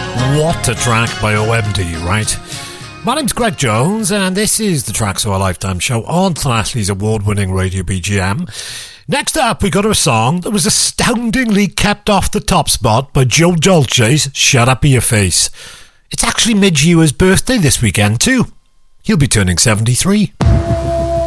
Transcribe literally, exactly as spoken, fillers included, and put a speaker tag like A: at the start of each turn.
A: What a track by O M D, right? My name's Greg Jones, and this is the Tracks of a Lifetime show on Thrashley's award-winning Radio B G M. Next up, we got a song that was astoundingly kept off the top spot by Joe Dolce's Shut Up Your Face. It's actually Midge Ewer's birthday this weekend too. He'll be turning seventy-three.